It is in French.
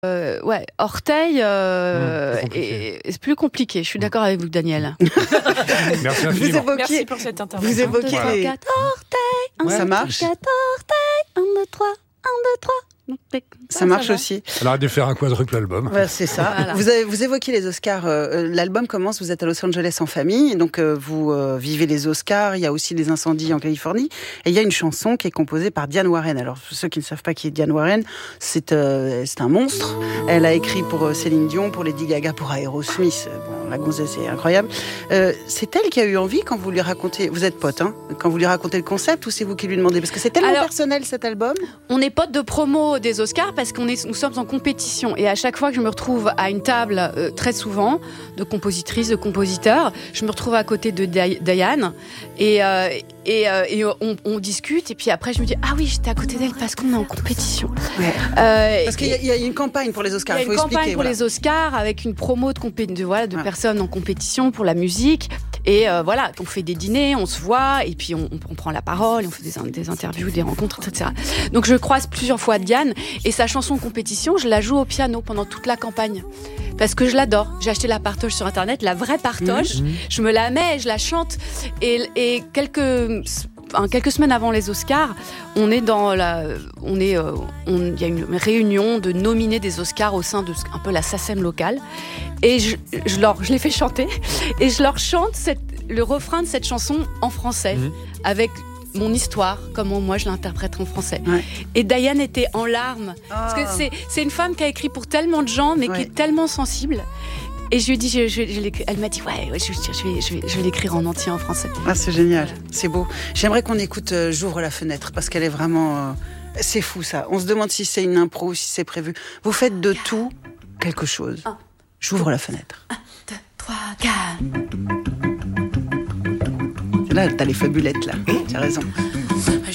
Ouais, orteil, c'est plus compliqué. Je suis d'accord avec vous, Daniel. Merci infiniment. Merci pour cette intervention. Vous évoquez 1, 2, 3, les... 4 orteils. Ça marche 4 orteils. 1, 2, 3. 1, 2, 3. Ça marche va. aussi. Elle arrête de faire un quadruple album. Ouais, c'est ça. Voilà. Vous évoquez les Oscars. L'album commence, vous êtes à Los Angeles en famille, donc vous vivez les Oscars. Il y a aussi des incendies en Californie. Et il y a une chanson qui est composée par Diane Warren. Alors, pour ceux qui ne savent pas qui est Diane Warren, c'est un monstre. Elle a écrit pour Céline Dion, pour Lady Gaga, pour Aerosmith. Bon, la gonzesse est incroyable. C'est elle qui a eu envie quand vous lui racontez... Vous êtes pote, hein, quand vous lui racontez le concept, ou c'est vous qui lui demandez? Parce que c'est tellement personnel, cet album. On est potes de promo des Oscars parce que nous sommes en compétition. Et à chaque fois que je me retrouve à une table, très souvent, de compositrices, de compositeurs, je me retrouve à côté de Diane et on discute. Et puis après, je me dis, ah oui, j'étais à côté d'elle parce qu'on est en compétition. Ouais. Parce qu'il y a une campagne pour les Oscars. Il y a une campagne pour les Oscars avec une promo de personnes en compétition pour la musique. Et voilà, on fait des dîners, on se voit, et puis on prend la parole, on fait des interviews, des rencontres, etc. Donc je croise plusieurs fois Diane, et sa chanson compétition, je la joue au piano pendant toute la campagne. Parce que je l'adore. J'ai acheté la partoche sur Internet, la vraie partoche. Je me la mets, je la chante. Et quelques semaines avant les Oscars, il y a une réunion de nominés des Oscars au sein de un peu la SACEM locale. Et je les fais chanter. Et je leur chante le refrain de cette chanson en français, avec mon histoire, comment moi je l'interprète en français. Ouais. Et Diane était en larmes. Parce que c'est une femme qui a écrit pour tellement de gens, mais qui est tellement sensible. Et je lui ai dit, elle m'a dit, je vais l'écrire en entier en français. Ah, c'est génial, c'est beau. J'aimerais qu'on écoute J'ouvre la fenêtre, parce qu'elle est vraiment... c'est fou, ça. On se demande si c'est une impro ou si c'est prévu. Vous faites de tout quelque chose. J'ouvre la fenêtre. 1, 2, 3, 4. Là, t'as les fabulettes, là. Tu as raison.